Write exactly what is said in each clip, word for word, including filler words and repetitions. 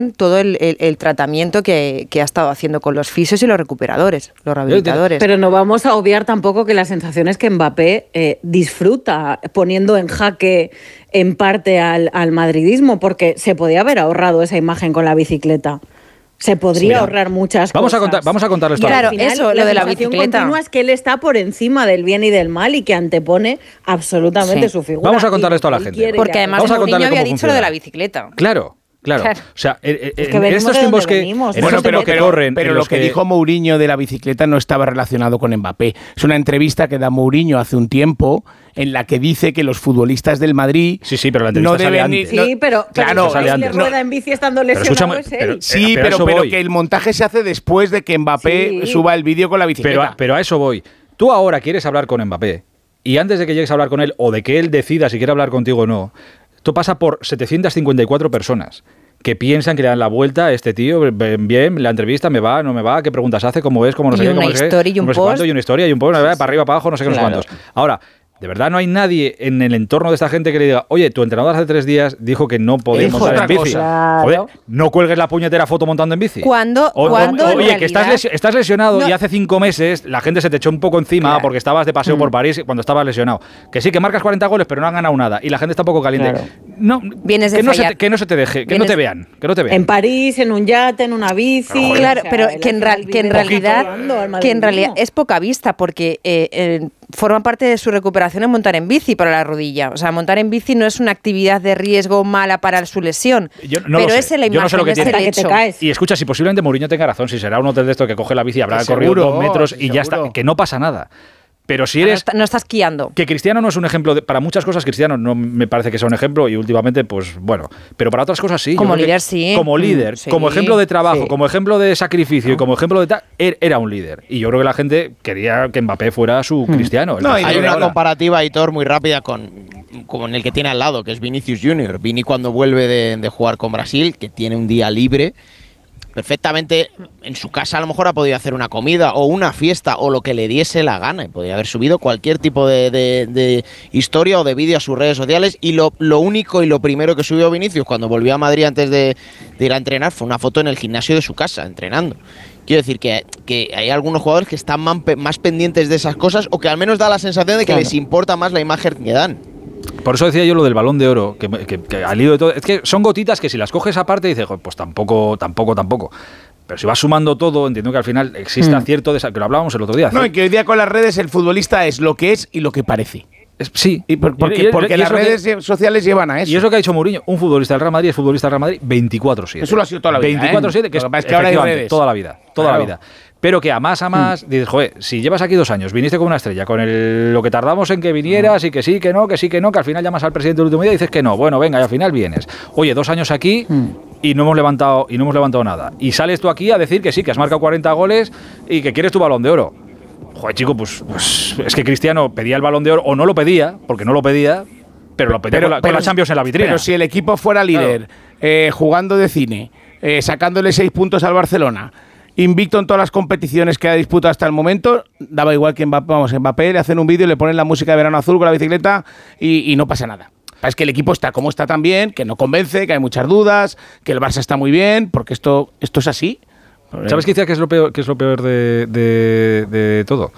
todo el, el, el tratamiento que, que ha estado haciendo con los fisios y los recuperadores, los rehabilitadores. Pero no vamos a obviar tampoco que la sensación es que Mbappé eh, disfruta poniendo en jaque en parte al, al madridismo, porque se podía haber ahorrado esa imagen con la bicicleta. Se podría sí, ahorrar muchas vamos cosas. A contar, vamos a contarles todo. Claro, final, eso, lo de la bicicleta. Continua es que él está por encima del bien y del mal y que antepone absolutamente sí. su figura. Vamos a contarles esto a la gente. Porque además Mourinho había dicho lo de la bicicleta. Claro. Claro. claro, o sea, eh, eh, es que en estos tiempos que, venimos, en bueno, estos pero, que pero, corren, pero lo que, que dijo Mourinho de la bicicleta no estaba relacionado con Mbappé. Es una entrevista que da Mourinho hace un tiempo en la que dice que los futbolistas del Madrid sí, sí, pero la entrevista no sale deben antes. no, sí, pero claro, sale antes. Le rueda en bici estando lesionado es él. Pero, sí, pero, pero, pero que el montaje se hace después de que Mbappé sí. suba el vídeo con la bicicleta. Pero, pero a eso voy. Tú ahora quieres hablar con Mbappé y antes de que llegues a hablar con él o de que él decida si quiere hablar contigo o no, tú pasa por setecientas cincuenta y cuatro personas que piensan que le dan la vuelta a este tío, bien, la entrevista, me va, no me va, qué preguntas hace, cómo es, cómo no sé qué, cómo no sé qué, y un no sé cuánto, y una historia y un post, para arriba, para abajo, no sé qué, claro. no sé cuántos. Ahora, de verdad no hay nadie en el entorno de esta gente que le diga, oye, tu entrenador hace tres días dijo que no podéis montar en bici. Claro. Joder, no cuelgues la puñetera foto montando en bici. Cuando, o, cuando o, oye, realidad, que estás, lesi estás lesionado no. y hace cinco meses la gente se te echó un poco encima claro. porque estabas de paseo mm. por París cuando estabas lesionado. Que sí, que marcas cuarenta goles, pero no han ganado nada. Y la gente está un poco caliente. Claro. No, Vienes de que, no fallar. se te, que no se te deje, que Vienes... no te vean, que no te vean. En París, en un yate, en una bici. Pero, claro, o sea, pero que en, ra que en realidad, que en realidad es poca vista, porque eh, eh, forma parte de su recuperación en montar en bici para la rodilla. O sea, montar en bici no es una actividad de riesgo mala para su lesión. Yo no pero sé. es la imagen, Yo no sé lo que es tiene. el hecho. Que te caes. Y escucha, si posiblemente Mourinho tenga razón, si será un hotel de esto que coge la bici y habrá que corrido seguro, dos metros y seguro. ya está, que no pasa nada. Pero si eres... No, no estás guiando. Que Cristiano no es un ejemplo, de, para muchas cosas Cristiano no me parece que sea un ejemplo y últimamente, pues bueno, pero para otras cosas sí. Como líder sí. Como líder, sí. como ejemplo de trabajo, sí. como ejemplo de sacrificio no. y como ejemplo de tal, era un líder. Y yo creo que la gente quería que Mbappé fuera su hmm. Cristiano. No, hay una ahora. comparativa, Aitor, muy rápida con, con el que tiene al lado, que es Vinicius Junior Vini cuando vuelve de, de jugar con Brasil, que tiene un día libre, perfectamente en su casa a lo mejor ha podido hacer una comida o una fiesta o lo que le diese la gana y podría haber subido cualquier tipo de, de, de historia o de vídeo a sus redes sociales y lo, lo único y lo primero que subió Vinicius cuando volvió a Madrid antes de, de ir a entrenar fue una foto en el gimnasio de su casa entrenando. Quiero decir que, que hay algunos jugadores que están más, más pendientes de esas cosas o que al menos da la sensación de que claro. les importa más la imagen que dan. Por eso decía yo lo del Balón de Oro, que, que, que al hilo de todo, es que son gotitas que si las coges aparte dices, pues tampoco, tampoco, tampoco. Pero si vas sumando todo, entiendo que al final exista mm. cierto, que lo hablábamos el otro día. No, y que hoy día con las redes el futbolista es lo que es y lo que parece. Es, sí. Y por, porque, y, porque y las redes que, sociales llevan a eso. Y eso que ha dicho Mourinho, un futbolista del Real Madrid es futbolista del Real Madrid veinticuatro siete. Eso lo ha sido toda la vida. veinticuatro siete, ¿eh? que es, es que ahora hay redes. Toda la vida, toda claro. la vida. Pero que a más a más, mm. dices, joder, si llevas aquí dos años, viniste como una estrella, con el, lo que tardamos en que vinieras, mm. y que sí, que no, que sí, que no, que al final llamas al presidente del último día y dices que no, bueno, venga, y al final vienes. Oye, dos años aquí mm. y no hemos levantado y no hemos levantado nada. Y sales tú aquí a decir que sí, que has marcado cuarenta goles y que quieres tu Balón de Oro. Joder, chico, pues, pues es que Cristiano pedía el Balón de Oro, o no lo pedía, porque no lo pedía, pero lo pedía pero, con, la, pero, con la Champions en la vitrina. Pero si el equipo fuera líder, claro. eh, jugando de cine, eh, sacándole seis puntos al Barcelona, invicto en todas las competiciones que ha disputado hasta el momento, daba igual que Mbappé, vamos, Mbappé le hacen un vídeo, le ponen la música de Verano Azul con la bicicleta y, y no pasa nada. Es que el equipo está como está también, que no convence, que hay muchas dudas, que el Barça está muy bien, porque esto, esto es así. ¿Sabes qué decía que es lo peor, que es lo peor de, de, de todo?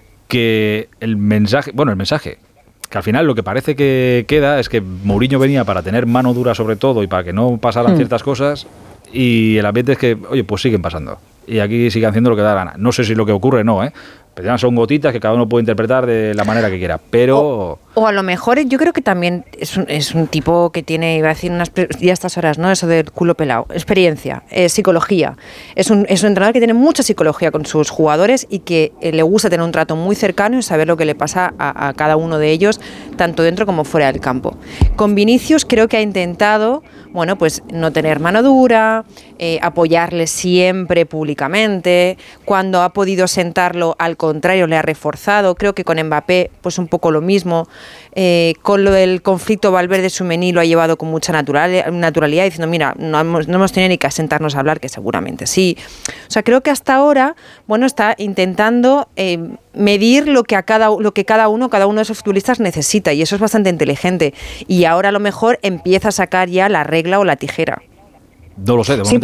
Que el mensaje, bueno, el mensaje, que al final lo que parece que queda es que Mourinho venía para tener mano dura sobre todo y para que no pasaran mm. ciertas cosas, y el ambiente es que, oye, pues siguen pasando. Y aquí siguen haciendo lo que da la gana. No sé si lo que ocurre no, ¿eh? Pero ya son gotitas que cada uno puede interpretar de la manera que quiera. Pero... O, o a lo mejor yo creo que también es un, es un tipo que tiene, iba a decir unas ya estas horas, ¿no? Eso del culo pelado. Experiencia, eh, psicología. Es un, es un entrenador que tiene mucha psicología con sus jugadores y que eh, le gusta tener un trato muy cercano y saber lo que le pasa a, a cada uno de ellos, tanto dentro como fuera del campo. Con Vinicius creo que ha intentado, bueno, pues no tener mano dura, eh, apoyarle siempre públicamente. Cuando ha podido sentarlo, al contrario, le ha reforzado. Creo que con Mbappé, pues un poco lo mismo. Eh, con lo del conflicto Valverde-Tchouaméni lo ha llevado con mucha natural, naturalidad, diciendo, mira, no hemos, no hemos tenido ni que sentarnos a hablar, que seguramente sí. O sea, creo que hasta ahora, bueno, está intentando eh, medir lo que, a cada, lo que cada uno, cada uno de esos futbolistas necesita, y eso es bastante inteligente. Y ahora a lo mejor empieza a sacar ya la regla o la tijera. No lo sé, de Sí, momento